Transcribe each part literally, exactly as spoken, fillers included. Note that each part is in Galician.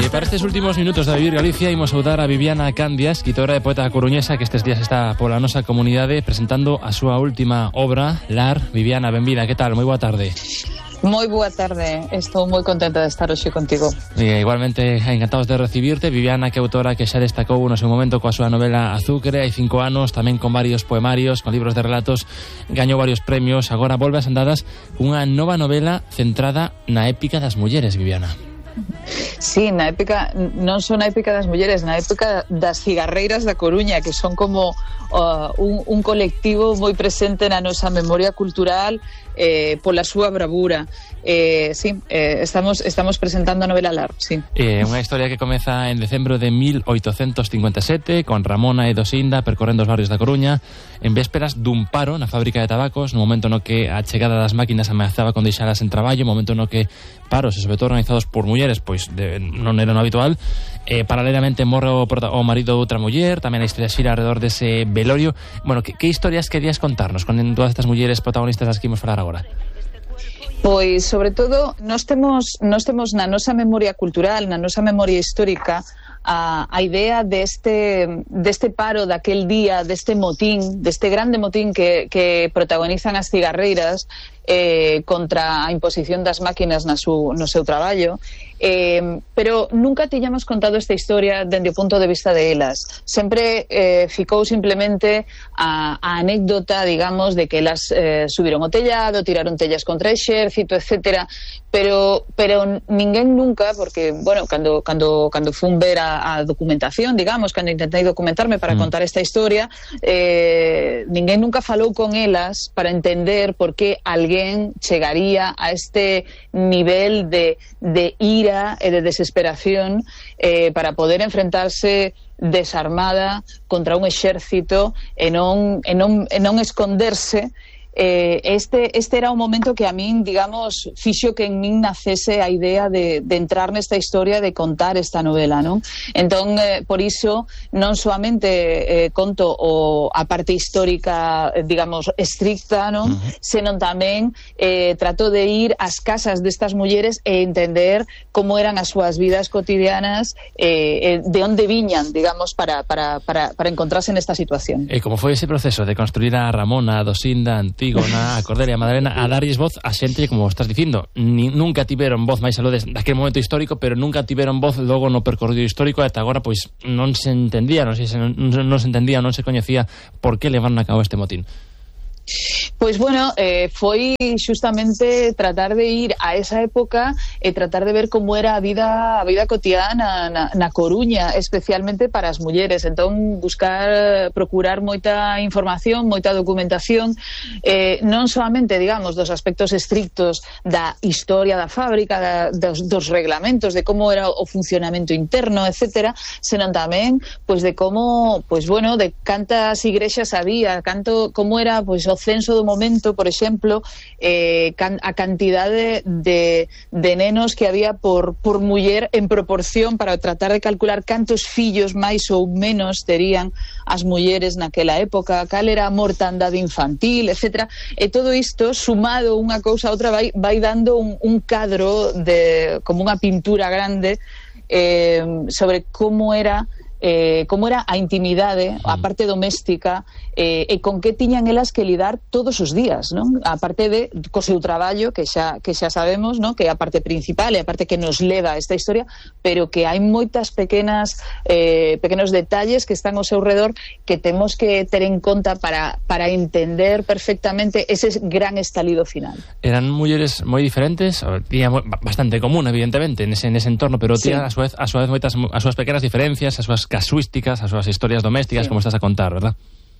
E para estes últimos minutos de Vivir Galicia imos saudar a Viviana Candia, escritora e poeta coruñesa que estes días está pola nosa comunidade presentando a súa última obra, Lar. Viviana, benvida, que tal? Moi boa tarde. Moi boa tarde, estou moi contenta de estar hoxe contigo. E, igualmente encantados de recibirte. Viviana, que autora que xa destacou no seu momento coa súa novela Azucre, hai cinco anos, tamén con varios poemarios, con libros de relatos, gañou varios premios, agora volve ás andadas cunha nova novela centrada na épica das mulleres, Viviana. Sí, na épica, non só na épica das mulleres, na épica das cigarreiras da Coruña, que son como uh, un, un colectivo moi presente na nosa memoria cultural eh, pola súa bravura. Eh, sí, eh, estamos estamos presentando a novela Lar, sí. Eh, unha historia que comeza en decembro de mil oitocentos cincuenta e sete con Ramona e Dosinda percorrendo os barrios da Coruña en vésperas dun paro na fábrica de tabacos, no momento no que a chegada das máquinas ameazaba con deixalas en traballo, no momento no que paros, e sobre todo organizados por mulleres, pois de, non era no habitual. Eh, paralelamente morre o, o marido de outra muller, tamén a historia xira alrededor dese velorio. Bueno, que, que historias querías contarnos con todas estas mulleres protagonistas das que imos falar agora? Pois, sobre todo, nós temos, nós temos na nosa memoria cultural, na nosa memoria histórica, a, a idea deste, deste paro daquel día, deste motín, deste grande motín que, que protagonizan as cigarreiras eh, contra a imposición das máquinas na su, no seu traballo. Eh, pero nunca tiñamos contado esta historia dende o punto de vista de elas. Sempre eh, ficou simplemente a, a anécdota, digamos, de que elas eh, subiron o tellado, tiraron tellas contra o exército, etcétera. Pero, pero ninguén nunca, porque, bueno, cando, cando, cando fun ver a, a documentación, digamos, cando intentei documentarme para mm. contar esta historia, eh, ninguén nunca falou con elas para entender por que alguén chegaría a este nivel de, de ira e de desesperación eh, para poder enfrentarse desarmada contra un exército e non, e non, e non esconderse. Eh, este, este era un momento que a min, digamos, fixo que en min nacese a idea de, de entrar nesta historia, de contar esta novela, non? Entón, eh, por iso, non soamente eh, conto o, a parte histórica, digamos, estricta, non? Uh-huh. Senón tamén eh, trato de ir ás casas destas mulleres e entender como eran as súas vidas cotidianas, eh, eh, de onde viñan, digamos, para, para, para, para encontrarse nesta situación. E como foi ese proceso de construir a Ramona, a Dosinda, Antígona, a Cordelia, a Madalena, a darlles voz a xente, como estás dicindo, ni, nunca tiveron voz máis aló daquele momento histórico, pero nunca tiveron voz logo no percorrido histórico, e ata agora pois non se entendía, non se, non, non se entendía, non se coñecía por que levaron a cabo este motín. Pois bueno, eh, foi justamente tratar de ir a esa época e tratar de ver como era a vida a vida cotidiana na, na Coruña, especialmente para as mulleres. Entón, buscar, procurar moita información, moita documentación, eh, non solamente, digamos, dos aspectos estrictos da historia da fábrica, da, dos, dos reglamentos, de como era o funcionamento interno, etcétera, senón tamén, pois, de como, pois, bueno, de cantas igrexas había, canto, como era, pois, o censo do momento, por exemplo, eh, can, a cantidade de, de nenos que había por, por muller en proporción, para tratar de calcular cantos fillos máis ou menos terían as mulleres naquela época, cal era a mortandade infantil, etcétera. E todo isto, sumado unha cousa a outra, vai, vai dando un, un cadro de, como unha pintura grande eh, sobre como era Eh, como era a intimidade, a parte doméstica, eh, e con que tiñan elas que lidar todos os días, non? A parte de co seu traballo, que xa, que xa sabemos, non? Que é a parte principal e a parte que nos leva a esta historia, pero que hai moitas pequenas eh, pequenos detalles que están ao seu redor que temos que ter en conta para, para entender perfectamente ese gran estalido final. Eran mulleres moi diferentes, tía bastante común, evidentemente, nese, nese entorno, pero tía, sí, a súa vez, a súa vez moitas, as súas pequenas diferencias, as súas casuísticas, as súas historias domésticas, sí, como estás a contar, verdad?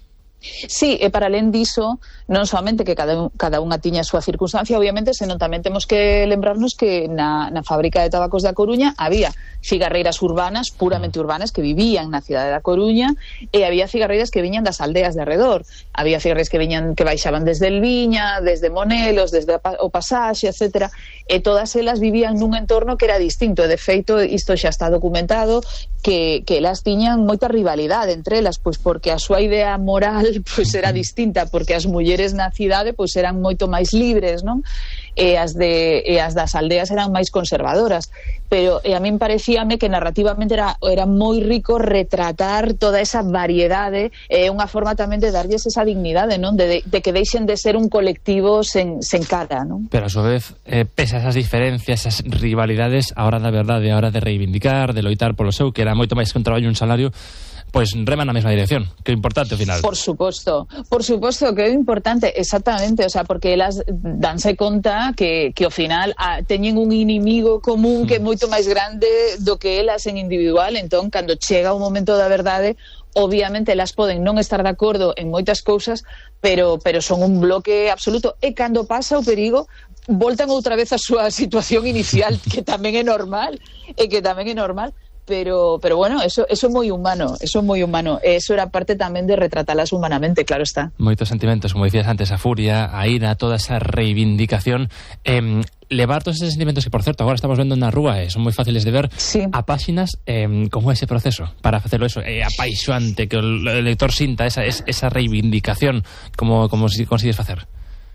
Sí, e para alén diso, non somente que cada, un, cada unha tiña a súa circunstancia, obviamente, senón tamén temos que lembrarnos que na, na fábrica de tabacos da Coruña había cigarreiras urbanas, puramente urbanas, que vivían na cidade da Coruña, e había cigarreiras que viñan das aldeas de arredor. Había cigarreiras que viñan, que baixaban desde el Viña, desde Monelos, desde o Pasaxe, etcétera, e todas elas vivían nun entorno que era distinto. De feito, isto xa está documentado, que, que elas tiñan moita rivalidade entre elas, pois porque a súa idea moral pois era distinta, porque as mulleres na cidade pois eran moito máis libres, non? e as, de, e as das aldeas eran máis conservadoras. Pero e a min parecíame que narrativamente era, era moi rico retratar toda esa variedade, e unha forma tamén de darlles esa dignidade, non? De, de, de que deixen de ser un colectivo sen, sen cara, non? Pero a su vez, eh, pese a esas diferencias, esas rivalidades, a hora da verdade, a hora de reivindicar, de loitar polo seu, que era moito máis que un traballo e un salario, pois reman na mesma dirección, que é importante ao final. Por suposto, por suposto que é importante, exactamente, o sea, porque elas danse conta que, que ao final a, teñen un inimigo común que é moito máis grande do que elas en individual. Entón, cando chega o momento da verdade, obviamente elas poden non estar de acordo en moitas cousas, pero, pero son un bloque absoluto, e cando pasa o perigo voltan outra vez a súa situación inicial, que tamén é normal, e que tamén é normal. Pero, pero bueno, eso, eso é moi humano, eso é moi humano. Eso era parte tamén de retratalas humanamente, claro está. Moitos sentimentos, como dicías antes, a furia, a ira, toda esa reivindicación. Eh, levar todos esos sentimentos que, por certo, agora estamos vendo na rúa, eh, son moi fáciles de ver, sí, a páxinas, eh, como ese proceso para facelo eso, eh, apaixoante, que o lector sinta esa, esa reivindicación, como, como si consigues facer.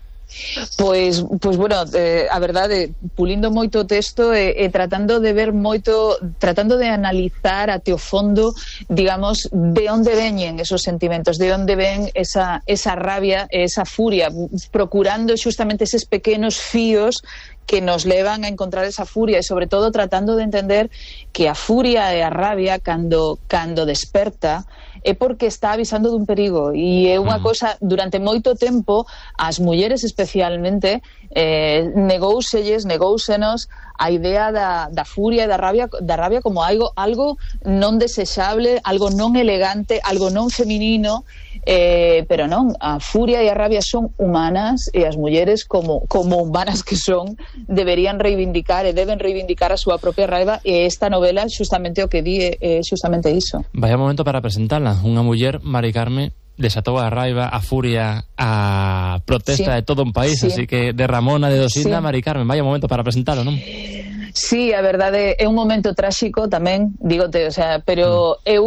Pois, pois bueno, eh, a verdade, pulindo moito o texto e, e tratando de ver moito, tratando de analizar até o fondo, digamos, de onde veñen esos sentimentos, de onde ven esa, esa rabia e esa furia, procurando xustamente eses pequenos fíos que nos levan a encontrar esa furia, e sobre todo tratando de entender que a furia e a rabia cando, cando desperta é porque está avisando dun perigo, e é unha cosa, durante moito tempo as mulleres especialmente eh, negóuselles, negóusenos a idea da, da furia e da rabia, da rabia como algo, algo non desexable, algo non elegante, algo non feminino, eh, pero non, a furia e a rabia son humanas, e as mulleres como, como humanas que son deberían reivindicar e deben reivindicar a súa propia raiva, e esta novela xustamente o que di é xustamente iso. Vaya momento para presentala, unha muller, Mari Carme, desatou a raiva, a furia, a protesta, sí, de todo un país, sí, así que de Ramona, de Dosinda, sí, Mari Carme, vaya momento para presentalo, non? Sí, a verdade é un momento tráxico tamén, dígote, o sea, pero mm. eu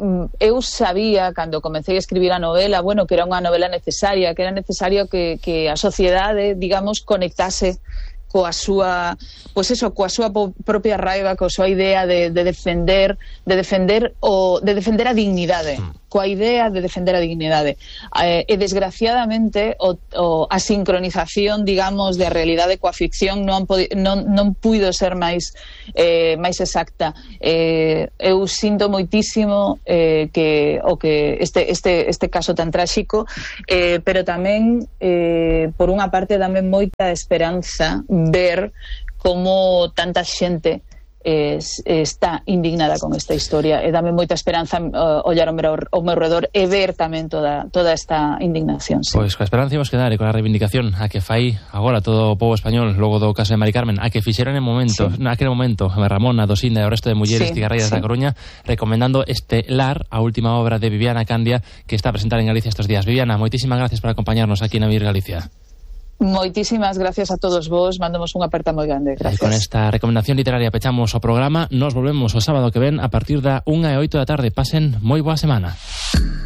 eu sabía cando comecei a escribir a novela, bueno, que era unha novela necesaria, que era necesario que, que a sociedade, digamos, conectase coa súa, pois eso, coa súa propia raiva, coa súa idea de, de defender, de defender o de defender a dignidade, coa idea de defender a dignidade. Eh, e desgraciadamente o, o a sincronización, digamos, da realidade coa ficción non podi, non non puido ser máis eh, máis exacta. Eh, eu sinto moitísimo eh, que o que este este este caso tan tráxico, eh, pero tamén eh, por unha parte tamén moita esperanza ver como tanta xente eh, está indignada con esta historia, e dame moita esperanza uh, ollar ao meu, ao meu redor e ver tamén toda, toda esta indignación, sí. Pois coa esperanza imos quedar e con a reivindicación a que fai agora todo o povo español logo do caso de Mari Carmen, a que fixeron en momento, sí, naquele momento Ramona, Dosinda e o resto de mulleres sí, cigarreiras sí, da Coruña, recomendando este Lar, a última obra de Viviana Candia, que está a presentar en Galicia estes días. Viviana, moitísimas gracias por acompañarnos aquí na Vir Galicia. Moitísimas gracias a todos vos, mandamos unha aperta moi grande. Gracias. E con esta recomendación literaria pechamos o programa. Nos volvemos o sábado que ven a partir da unha e oito da tarde. Pasen moi boa semana.